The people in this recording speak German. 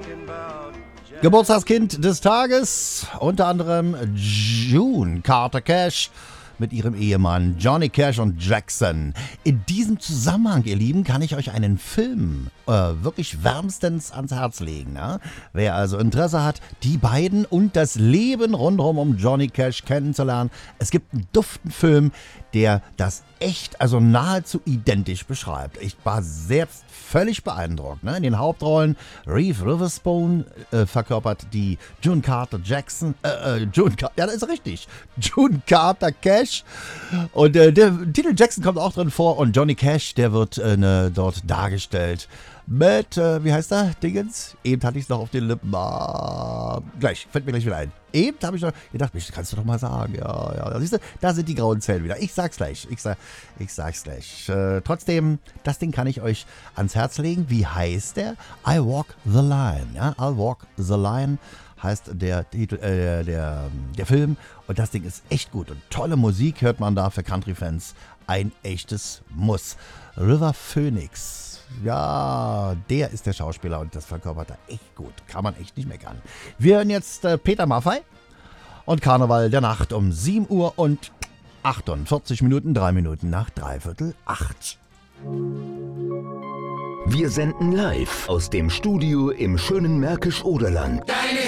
Geburtstagskind des Tages, unter anderem June Carter Cash mit ihrem Ehemann Johnny Cash und Jackson. In diesem Zusammenhang, ihr Lieben, kann ich euch einen Film wirklich wärmstens ans Herz legen. Ne? Wer also Interesse hat, die beiden und das Leben rundherum um Johnny Cash kennenzulernen. Es gibt einen duften Film, der das echt, also nahezu identisch beschreibt. Ich war selbst völlig beeindruckt. Ne? In den Hauptrollen Reese Witherspoon verkörpert die June Carter Jackson, ja, das ist richtig, June Carter Cash. Und der Titel Jackson kommt auch drin vor und Johnny Cash, der wird dort dargestellt mit, wie heißt er, Dingens? Eben hatte ich es noch auf den Lippen. Gleich, fällt mir gleich wieder ein. Eben habe ich noch gedacht, Mensch, kannst du doch mal sagen. Ja, siehst du, da sind die grauen Zellen wieder. Ich sag's gleich. Ich sag's gleich. Trotzdem, das Ding kann ich euch ans Herz legen. Wie heißt der? I Walk the Line. Ja, I'll Walk the Line heißt der Titel, der Film. Und das Ding ist echt gut. Und tolle Musik hört man da für Country-Fans. Ein echtes Muss. River Phoenix. Ja, der ist der Schauspieler und das verkörpert er echt gut. Kann man echt nicht meckern. Wir hören jetzt Peter Maffay und Karneval der Nacht um 7 Uhr und 48 Minuten, 3 Minuten nach 7:45. Wir senden live aus dem Studio im schönen Märkisch-Oderland. Deine